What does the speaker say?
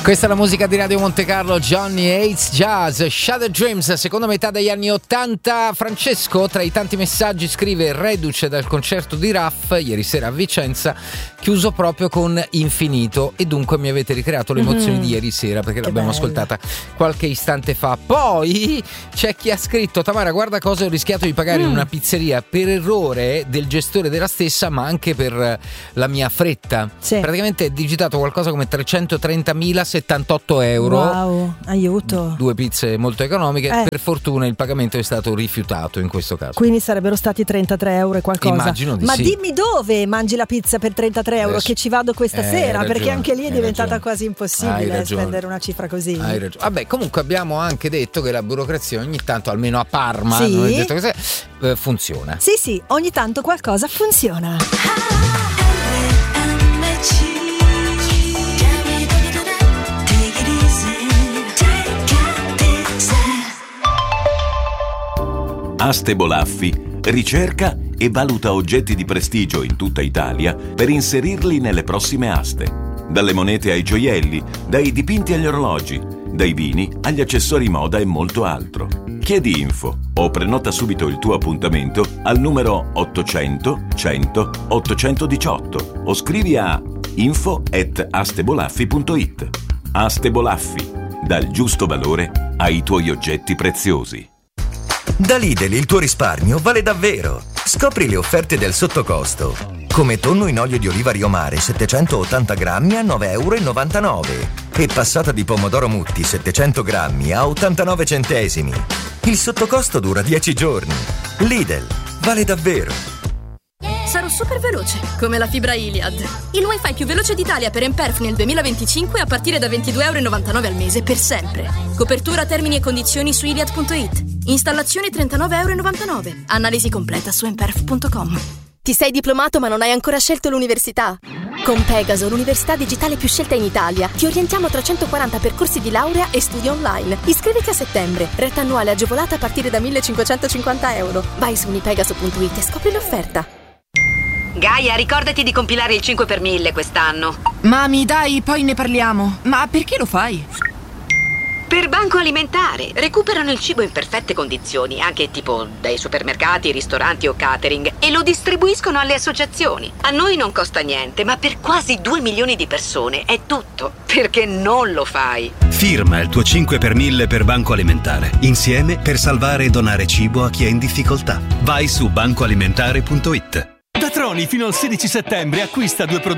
Questa è la musica di Radio Monte Carlo, Johnny Hates Jazz, Shattered Dreams, seconda metà degli anni 80. Francesco, tra i tanti messaggi, scrive: reduce dal concerto di Raff ieri sera a Vicenza, chiuso proprio con Infinito, e dunque mi avete ricreato le emozioni di ieri sera, perché l'abbiamo ascoltata qualche istante fa. Poi c'è chi ha scritto: Tamara, guarda cosa ho rischiato di pagare in una pizzeria per errore del gestore della stessa, ma anche per la mia fretta. Sì. Praticamente è digitato qualcosa come 330.078 euro. Wow, aiuto. 2 pizze molto economiche. Per fortuna il pagamento è stato rifiutato in questo caso. Quindi sarebbero stati 33 euro e qualcosa. Immagino di Ma sì. dimmi dove mangi la pizza per 33 euro, che ci vado questa sera, perché anche lì è diventata quasi impossibile spendere una cifra così. Hai ragione. Vabbè, comunque abbiamo anche detto che la burocrazia ogni tanto, almeno a Parma, non è detto così, funziona. Sì, ogni tanto qualcosa funziona. Aste Bolaffi ricerca e valuta oggetti di prestigio in tutta Italia per inserirli nelle prossime aste. Dalle monete ai gioielli, dai dipinti agli orologi, dai vini agli accessori moda e molto altro. Chiedi info o prenota subito il tuo appuntamento al numero 800 100 818 o scrivi a info@astebolaffi.it. Aste Bolaffi, dal giusto valore ai tuoi oggetti preziosi. Da Lidl il tuo risparmio vale davvero. Scopri le offerte del sottocosto. Come tonno in olio di oliva Rio Mare 780 grammi a 9,99 euro e passata di pomodoro Mutti 700 grammi a 89 centesimi. Il sottocosto dura 10 giorni. Lidl, vale davvero. Sarò super veloce, come la fibra Iliad. Il wifi più veloce d'Italia per Emperf nel 2025 a partire da 22,99 euro al mese per sempre. Copertura, termini e condizioni su iliad.it. Installazione 39,99 euro. Analisi completa su emperf.com. Ti sei diplomato ma non hai ancora scelto l'università? Con Pegaso, l'università digitale più scelta in Italia, ti orientiamo a 340 percorsi di laurea e studi online. Iscriviti a settembre. Retta annuale agevolata a partire da 1.550 euro. Vai su unipegaso.it e scopri l'offerta. Gaia, ricordati di compilare il 5 per 1000 quest'anno. Mami, dai, poi ne parliamo. Ma perché lo fai? Per Banco Alimentare. Recuperano il cibo in perfette condizioni, anche tipo dai supermercati, ristoranti o catering, e lo distribuiscono alle associazioni. A noi non costa niente, ma per quasi 2 milioni di persone è tutto. Perché non lo fai? Firma il tuo 5 per 1000 per Banco Alimentare. Insieme per salvare e donare cibo a chi è in difficoltà. Vai su bancoalimentare.it. Da Troni fino al 16 settembre acquista 2 prodotti